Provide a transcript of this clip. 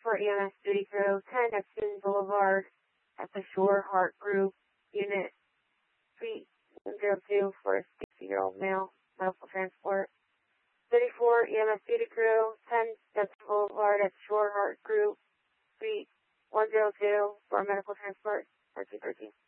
34 EMS duty crew, 10 Neptune Boulevard at the Shore Heart Group, Unit Suite 102 for a 60-year-old male, medical transport. 34 EMS duty crew, 10 Neptune Boulevard at Shore Heart Group, Suite 102 for medical transport, 1313.